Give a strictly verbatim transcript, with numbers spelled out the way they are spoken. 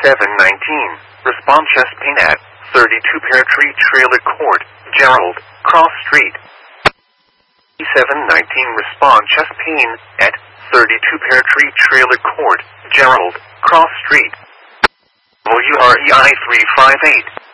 seven nineteen, respond chest pain at thirty-two Pear Tree Trailer Court, Gerald, Cross Street. E seven nineteen, respond chest pain at thirty-two Pear Tree Trailer Court, Gerald, Cross Street. W R E I three five eight.